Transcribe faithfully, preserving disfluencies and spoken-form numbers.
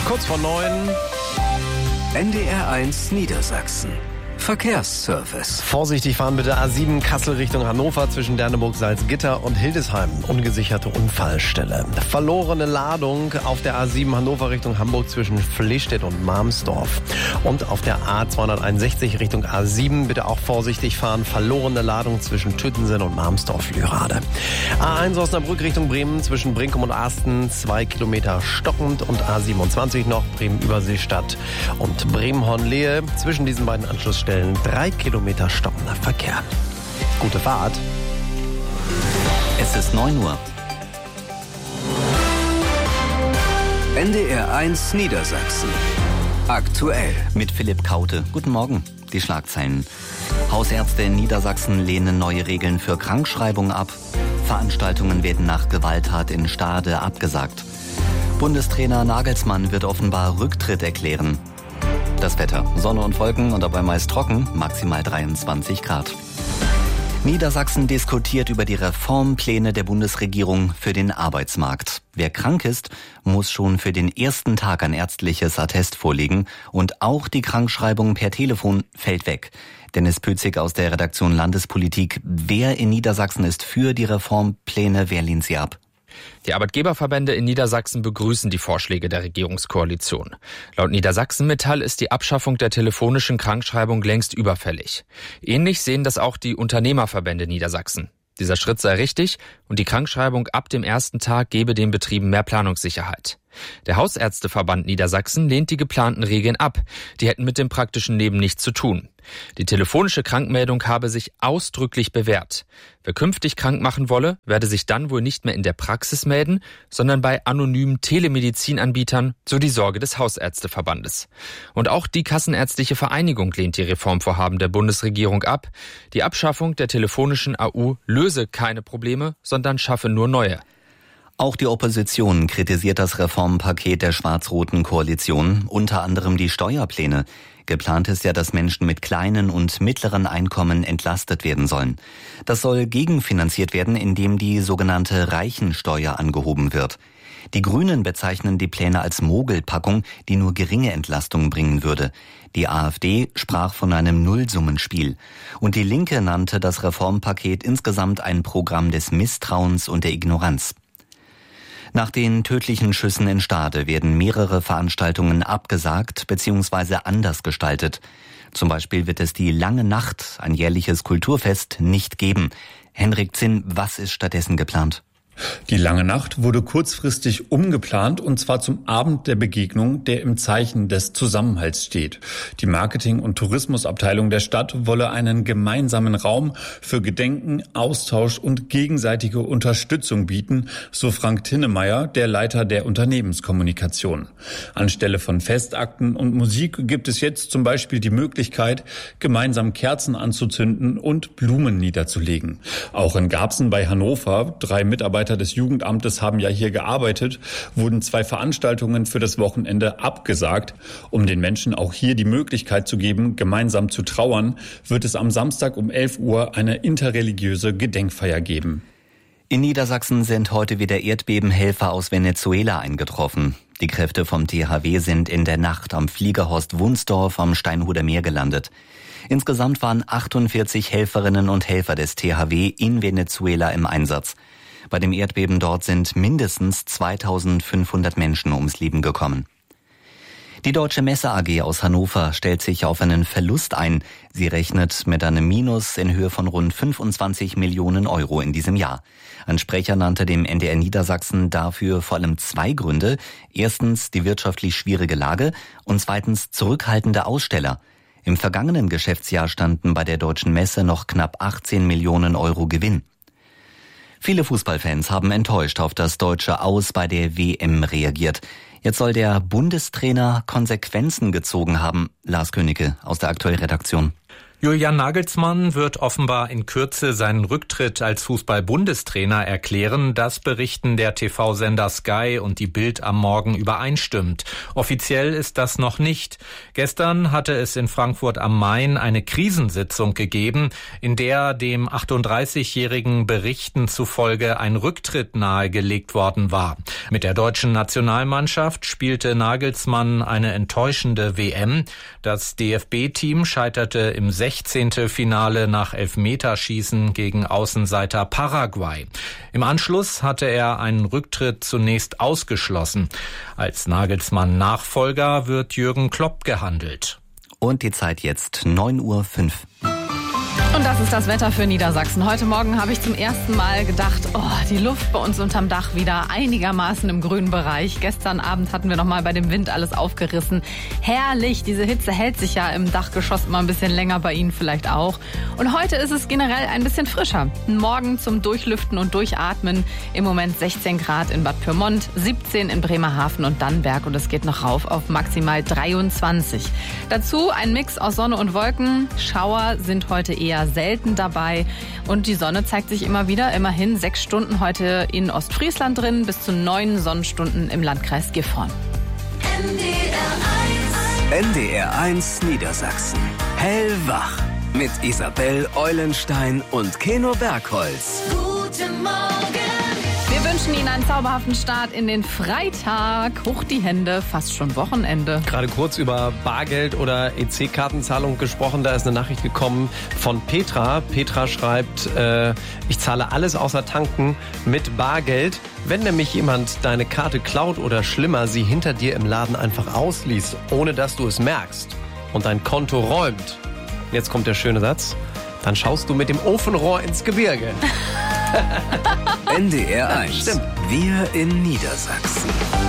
Kurz vor neun. N D R eins Niedersachsen. Verkehrsservice. Vorsichtig fahren bitte A sieben Kassel Richtung Hannover zwischen Derneburg, Salzgitter und Hildesheim. Ungesicherte Unfallstelle. Verlorene Ladung auf der A sieben Hannover Richtung Hamburg zwischen Flestedt und Marmsdorf. Und auf der A zweihunderteinundsechzig Richtung A sieben bitte auch vorsichtig fahren. Verlorene Ladung zwischen Tüttensen und Marmsdorf-Lührade. A eins Osnabrück Richtung Bremen zwischen Brinkum und Asten zwei Kilometer stockend. Und A siebenundzwanzig noch Bremen-Überseestadt und Bremen-Hornlehe. Zwischen diesen beiden Anschlussstellen drei Kilometer stockender Verkehr. Gute Fahrt. Es ist neun Uhr. N D R eins Niedersachsen. Aktuell. Mit Philipp Kaute. Guten Morgen. Die Schlagzeilen. Hausärzte in Niedersachsen lehnen neue Regeln für Krankschreibung ab. Veranstaltungen werden nach Gewalttat in Stade abgesagt. Bundestrainer Nagelsmann wird offenbar Rücktritt erklären. Das Wetter. Sonne und Wolken und dabei meist trocken, maximal dreiundzwanzig Grad. Niedersachsen diskutiert über die Reformpläne der Bundesregierung für den Arbeitsmarkt. Wer krank ist, muss schon für den ersten Tag ein ärztliches Attest vorlegen und auch die Krankschreibung per Telefon fällt weg. Dennis Pützig aus der Redaktion Landespolitik. Wer in Niedersachsen ist für die Reformpläne, wer lehnt sie ab? Die Arbeitgeberverbände in Niedersachsen begrüßen die Vorschläge der Regierungskoalition. Laut Niedersachsen-Metall ist die Abschaffung der telefonischen Krankschreibung längst überfällig. Ähnlich sehen das auch die Unternehmerverbände Niedersachsen. Dieser Schritt sei richtig und die Krankschreibung ab dem ersten Tag gebe den Betrieben mehr Planungssicherheit. Der Hausärzteverband Niedersachsen lehnt die geplanten Regeln ab. Die hätten mit dem praktischen Leben nichts zu tun. Die telefonische Krankmeldung habe sich ausdrücklich bewährt. Wer künftig krank machen wolle, werde sich dann wohl nicht mehr in der Praxis melden, sondern bei anonymen Telemedizinanbietern, so die Sorge des Hausärzteverbandes. Und auch die Kassenärztliche Vereinigung lehnt die Reformvorhaben der Bundesregierung ab. Die Abschaffung der telefonischen A U löse keine Probleme, sondern schaffe nur neue. Auch die Opposition kritisiert das Reformpaket der schwarz-roten Koalition, unter anderem die Steuerpläne. Geplant ist ja, dass Menschen mit kleinen und mittleren Einkommen entlastet werden sollen. Das soll gegenfinanziert werden, indem die sogenannte Reichensteuer angehoben wird. Die Grünen bezeichnen die Pläne als Mogelpackung, die nur geringe Entlastungen bringen würde. Die AfD sprach von einem Nullsummenspiel. Und die Linke nannte das Reformpaket insgesamt ein Programm des Misstrauens und der Ignoranz. Nach den tödlichen Schüssen in Stade werden mehrere Veranstaltungen abgesagt bzw. anders gestaltet. Zum Beispiel wird es die Lange Nacht, ein jährliches Kulturfest, nicht geben. Henrik Zinn, was ist stattdessen geplant? Die Lange Nacht wurde kurzfristig umgeplant und zwar zum Abend der Begegnung, der im Zeichen des Zusammenhalts steht. Die Marketing- und Tourismusabteilung der Stadt wolle einen gemeinsamen Raum für Gedenken, Austausch und gegenseitige Unterstützung bieten, so Frank Tinnemeyer, der Leiter der Unternehmenskommunikation. Anstelle von Festakten und Musik gibt es jetzt zum Beispiel die Möglichkeit, gemeinsam Kerzen anzuzünden und Blumen niederzulegen. Auch in Garbsen bei Hannover, drei Mitarbeiter des Jugendamtes haben ja hier gearbeitet, wurden zwei Veranstaltungen für das Wochenende abgesagt. Um den Menschen auch hier die Möglichkeit zu geben, gemeinsam zu trauern, wird es am Samstag um elf Uhr eine interreligiöse Gedenkfeier geben. In Niedersachsen sind heute wieder Erdbebenhelfer aus Venezuela eingetroffen. Die Kräfte vom T H W sind in der Nacht am Fliegerhorst Wunsdorf am Steinhuder Meer gelandet. Insgesamt waren achtundvierzig Helferinnen und Helfer des T H W in Venezuela im Einsatz. Bei dem Erdbeben dort sind mindestens zweitausendfünfhundert Menschen ums Leben gekommen. Die Deutsche Messe A G aus Hannover stellt sich auf einen Verlust ein. Sie rechnet mit einem Minus in Höhe von rund fünfundzwanzig Millionen Euro in diesem Jahr. Ein Sprecher nannte dem N D R Niedersachsen dafür vor allem zwei Gründe. Erstens die wirtschaftlich schwierige Lage und zweitens zurückhaltende Aussteller. Im vergangenen Geschäftsjahr standen bei der Deutschen Messe noch knapp achtzehn Millionen Euro Gewinn. Viele Fußballfans haben enttäuscht auf das deutsche Aus bei der W M reagiert. Jetzt soll der Bundestrainer Konsequenzen gezogen haben. Lars Königke aus der Aktuell-Redaktion. Julian Nagelsmann wird offenbar in Kürze seinen Rücktritt als Fußball-Bundestrainer erklären. Das berichten der T V-Sender Sky und die Bild am Morgen übereinstimmt. Offiziell ist das noch nicht. Gestern hatte es in Frankfurt am Main eine Krisensitzung gegeben, in der dem achtunddreißigjährigen Berichten zufolge ein Rücktritt nahegelegt worden war. Mit der deutschen Nationalmannschaft spielte Nagelsmann eine enttäuschende W M. Das D F B-Team scheiterte im Sechzehntelfinale nach Elfmeterschießen gegen Außenseiter Paraguay. Im Anschluss hatte er einen Rücktritt zunächst ausgeschlossen. Als Nagelsmann-Nachfolger wird Jürgen Klopp gehandelt. Und die Zeit jetzt neun Uhr fünf. Und das ist das Wetter für Niedersachsen. Heute Morgen habe ich zum ersten Mal gedacht, oh, die Luft bei uns unterm Dach wieder einigermaßen im grünen Bereich. Gestern Abend hatten wir noch mal bei dem Wind alles aufgerissen. Herrlich, diese Hitze hält sich ja im Dachgeschoss immer ein bisschen länger, bei Ihnen vielleicht auch. Und heute ist es generell ein bisschen frischer. Morgen zum Durchlüften und Durchatmen. Im Moment sechzehn Grad in Bad Pyrmont, siebzehn in Bremerhaven und Dannenberg. Und es geht noch rauf auf maximal dreiundzwanzig. Dazu ein Mix aus Sonne und Wolken. Schauer sind heute eher selten dabei und die Sonne zeigt sich immer wieder. Immerhin sechs Stunden heute in Ostfriesland drin, bis zu neun Sonnenstunden im Landkreis Gifhorn. N D R eins Niedersachsen. Hellwach mit Isabel Eulenstein und Keno Bergholz. Guten Morgen. Wir wünschen Ihnen einen zauberhaften Start in den Freitag. Hoch die Hände, fast schon Wochenende. Gerade kurz über Bargeld oder E C-Kartenzahlung gesprochen. Da ist eine Nachricht gekommen von Petra. Petra schreibt, äh, ich zahle alles außer tanken mit Bargeld. Wenn nämlich jemand deine Karte klaut oder schlimmer, sie hinter dir im Laden einfach ausliest, ohne dass du es merkst und dein Konto räumt. Jetzt kommt der schöne Satz. Dann schaust du mit dem Ofenrohr ins Gebirge. N D R eins. Stimmt. Wir in Niedersachsen.